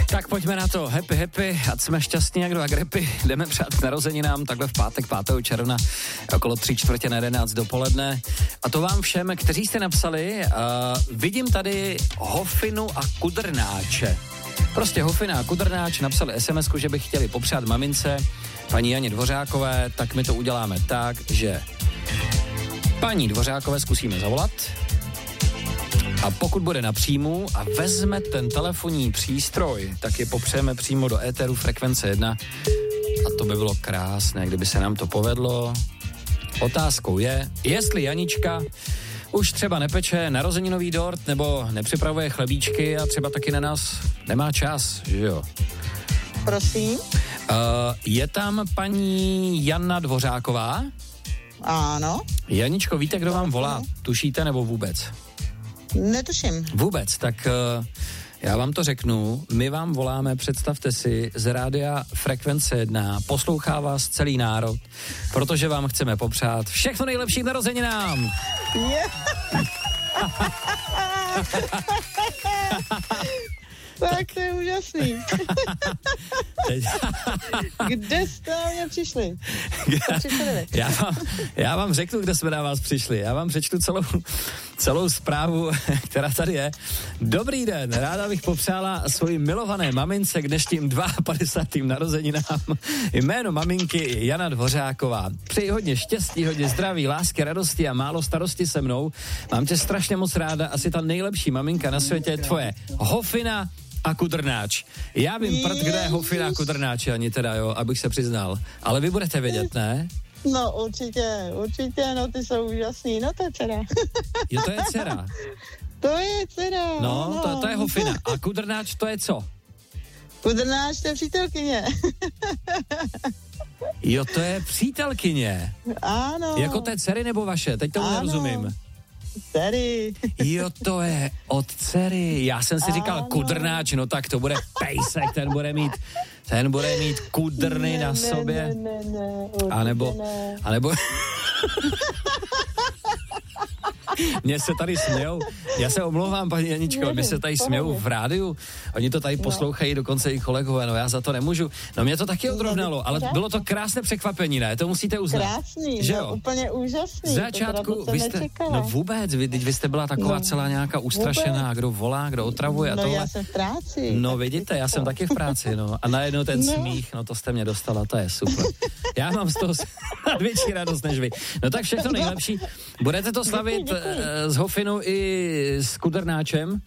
Tak pojďme na to, happy, ať jsme šťastní jak do agrepy. Jdeme přát narozeninám takhle v pátek 5. června okolo 3:45 dopoledne. A to vám všem, kteří jste napsali, vidím tady Hofinu a Kudrnáče. Prostě Hofina a Kudrnáč napsali SMS-ku, že by chtěli popřát mamince paní Janě Dvořákové, tak my to uděláme tak, že paní Dvořákové zkusíme zavolat a pokud bude na příjmu a vezme ten telefonní přístroj, tak je popřeme přímo do éteru frekvence 1 a to by bylo krásné, kdyby se nám to povedlo. Otázkou je, jestli Janička už třeba nepeče narozeninový dort nebo nepřipravuje chlebíčky a třeba taky na nás nemá čas, že jo? Prosím. Je tam paní Jana Dvořáková? Ano. Janičko, víte, kdo vám volá? Tušíte nebo vůbec? Netuším. Vůbec, tak já vám to řeknu. My vám voláme, představte si, z rádia Frekvence 1. Poslouchá vás celý národ, protože vám chceme popřát všechno nejlepší k narozeninám. Tak to je úžasný. Kde jste na mě přišli? Já vám řeknu, kde jsme na vás přišli. Já vám přečtu celou zprávu, která tady je. Dobrý den, ráda bych popřála svoji milované mamince k dnešním 52. narozeninám. Jméno maminky je Jana Dvořáková. Přeji hodně štěstí, hodně zdraví, lásky, radosti a málo starosti se mnou. Mám tě strašně moc ráda, asi ta nejlepší maminka na světě je tvoje Hofina a Kudrnáč. Já vím, kde je Hofina a Kudrnáč, ani teda, jo, abych se přiznal. Ale vy budete vědět, ne? No určitě, no ty jsou úžasný, no to je dcera. Jo, to je dcera. To je dcera. No. To je Hofina. A Kudrnáč to je co? Kudrnáč to je přítelkyně. Jo, to je přítelkyně. Ano. Jako té dcery nebo vaše? Teď tomu nerozumím. Dcery. Jo, to je od dcery. Já jsem si říkal Kudrnáč, no tak to bude pejsek, ten bude mít kudrny na sobě. A nebo Mně se tady smějou, já se omlouvám, paní Janičko, mě se tady smějou v rádiu, oni to tady poslouchají, dokonce i kolegové, no já za to nemůžu. No mě to taky odrovnalo, ale bylo to krásné překvapení, ne? To musíte uznat. Krásný, že no, úplně úžasný. Z začátku vy jste, no vůbec, vy jste byla taková celá nějaká ustrašená, kdo volá, kdo otravuje a tohle. No já jsem v práci. No vidíte, já jsem taky v práci, no. A najednou ten smích, no to jste mě dostala, to je super. Já mám z toho větší radost než vy. No tak všechno nejlepší. Budete to slavit s Hofinou i s Kudrnáčem?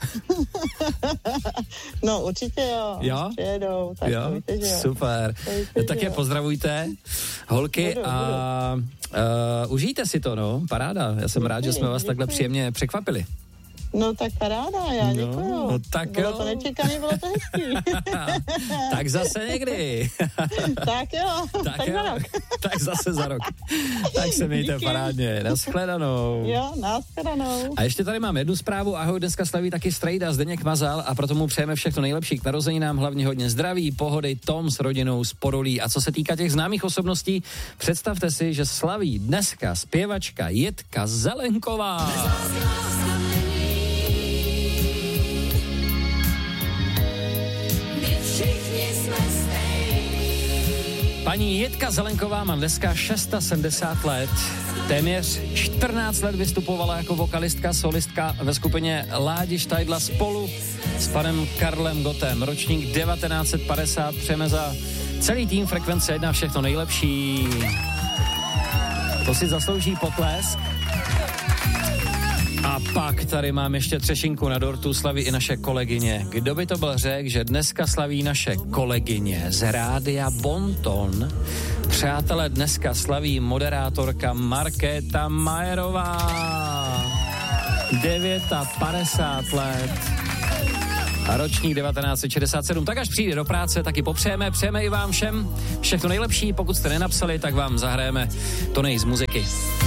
No určitě jo. Jo? Přijedou, tak jo? Víte, že jo. Super. Tak je pozdravujte, holky, budu. Užijte si to, no. Paráda. Já jsem rád, že jsme vás takhle příjemně překvapili. No tak paráda, já děkuju. No tak bylo to nečekaný, bylo to hezký. Tak zase někdy. Tak jo, tak za rok. Tak zase za rok. Tak se mějte parádně. Naschledanou. Jo, naschledanou. A ještě tady mám jednu zprávu. Ahoj, dneska slaví taky strejda Zdeněk Mazal a proto mu přejeme všechno nejlepší k narozeninám, hlavně hodně zdraví, pohody, Tom s rodinou, z Porolí. A co se týká těch známých osobností, představte si, že slaví dneska zpěvačka Jitka Zelenková. Paní Jitka Zelenková má dneska 670 let. Téměř 14 let vystupovala jako vokalistka, solistka ve skupině Ládi Štajdla spolu s panem Karlem Gottem. Ročník 1950, přejeme za celý tým Frekvence 1 všechno nejlepší. To si zaslouží potlesk. A pak tady mám ještě třešinku na dortu, slaví i naše kolegyně. Kdo by to byl řekl, že dneska slaví naše kolegyně z rádia Bonton? Přátelé, dneska slaví moderátorka Markéta Majerová. 59 let. A ročník 1967. Tak až přijde do práce, taky popřejeme. Přejeme i vám všem všechno nejlepší. Pokud jste nenapsali, tak vám zahrajeme to nej z muziky.